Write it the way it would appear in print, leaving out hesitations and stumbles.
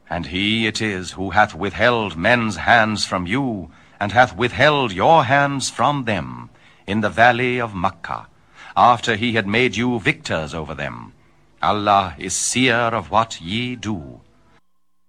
And he it is who hath withheld men's hands from you, and hath withheld your hands from them, in the valley of Makkah, after he had made you victors over them. Allah is seer of what ye do.